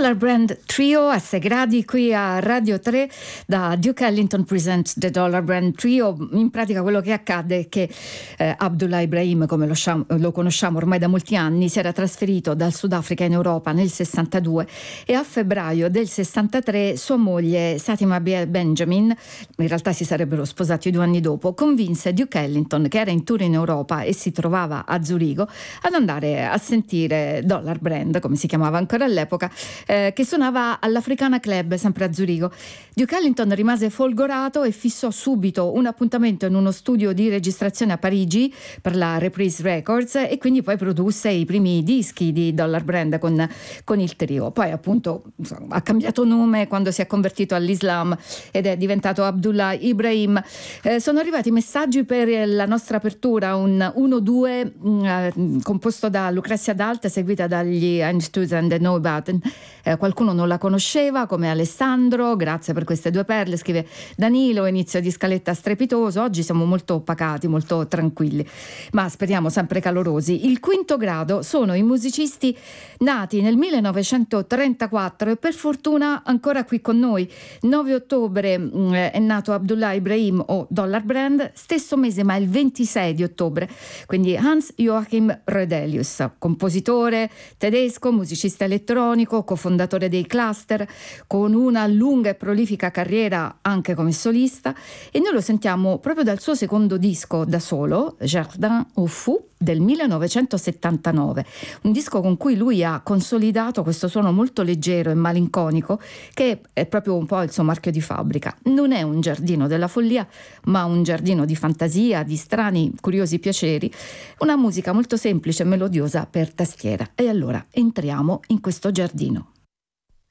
Dollar Brand Trio a 6 gradi qui a Radio 3 da Duke Ellington Presents The Dollar Brand Trio. In pratica quello che accade è che Abdullah Ibrahim, come lo conosciamo ormai da molti anni, si era trasferito dal Sudafrica in Europa nel 62 e a febbraio del 63 sua moglie Satima Benjamin, in realtà si sarebbero sposati 2 anni dopo, convinse Duke Ellington, che era in tour in Europa e si trovava a Zurigo, ad andare a sentire Dollar Brand, come si chiamava ancora all'epoca, che suonava all'Africana Club sempre a Zurigo. Duke Ellington rimase folgorato e fissò subito un appuntamento in uno studio di registrazione a Parigi per la Reprise Records e quindi poi produsse i primi dischi di Dollar Brand con il trio. Poi appunto ha cambiato nome quando si è convertito all'Islam ed è diventato Abdullah Ibrahim. Sono arrivati messaggi per la nostra apertura, un 1-2 composto da Lucrezia Dalt seguita dagli Einstürzende and Neubauten. Qualcuno non la conosceva come Alessandro, grazie per queste 2 perle, scrive Danilo, inizio di scaletta strepitoso, oggi siamo molto pacati, molto tranquilli, ma speriamo sempre calorosi. Il quinto grado sono i musicisti nati nel 1934 e per fortuna ancora qui con noi. 9 ottobre è nato Abdullah Ibrahim o Dollar Brand, stesso mese ma il 26 di ottobre, quindi Hans Joachim Redelius, compositore tedesco, musicista elettronico, cofondatore dei Cluster, con una lunga e prolifica carriera anche come solista, e noi lo sentiamo proprio dal suo secondo disco da solo, Jardin au Fou, del 1979, un disco con cui lui ha consolidato questo suono molto leggero e malinconico che è proprio un po' il suo marchio di fabbrica. Non è un giardino della follia, ma un giardino di fantasia, di strani, curiosi piaceri, una musica molto semplice e melodiosa per tastiera. E allora entriamo in questo giardino.